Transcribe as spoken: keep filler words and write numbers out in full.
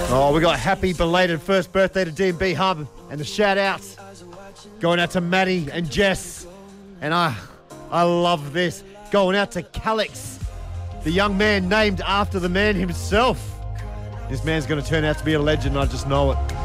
Oh, we got happy belated first birthday to D and B Hub, and the shout outs going out to Maddie and Jess. And I I love this. Going out to Calix, the young man named after the man himself. This man's going to turn out to be a legend, I just know it.